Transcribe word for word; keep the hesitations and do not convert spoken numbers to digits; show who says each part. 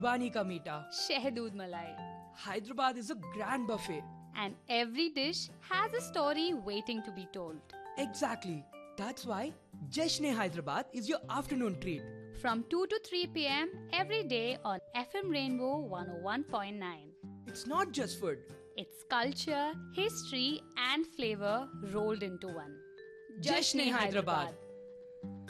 Speaker 1: Bani ka meeta.
Speaker 2: Shehdood Malai.
Speaker 1: Hyderabad is a grand buffet.
Speaker 2: And every dish has a story waiting to be told.
Speaker 1: Exactly. That's why Jashne Hyderabad is your afternoon treat.
Speaker 2: From two to three p m every day on F M Rainbow one oh one point nine.
Speaker 1: It's not just food.
Speaker 2: It's culture, history, and flavor rolled into one.
Speaker 1: Jashne Hyderabad.